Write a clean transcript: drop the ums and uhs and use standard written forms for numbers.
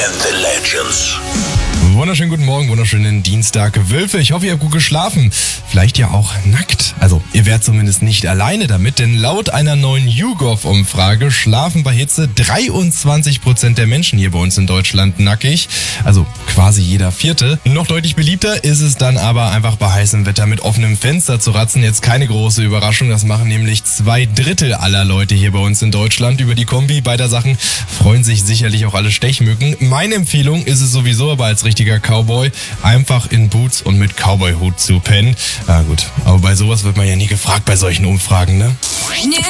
and the Legends. Wunderschönen guten Morgen, wunderschönen Dienstag, Wölfe. Ich hoffe, ihr habt gut geschlafen. Vielleicht ja auch nackt. Also, ihr wärt zumindest nicht alleine damit, denn laut einer neuen YouGov-Umfrage schlafen bei Hitze 23% der Menschen hier bei uns in Deutschland nackig. Also quasi jeder Vierte. Noch deutlich beliebter ist es dann aber einfach bei heißem Wetter mit offenem Fenster zu ratzen. Jetzt keine große Überraschung, das machen nämlich 2/3 aller Leute hier bei uns in Deutschland. Über die Kombi beider Sachen freuen sich sicherlich auch alle Stechmücken. Meine Empfehlung ist es sowieso aber als richtiger Cowboy, einfach in Boots und mit Cowboy-Hut zu pennen. Ah gut, aber bei sowas wird man ja nie gefragt bei solchen Umfragen, ne?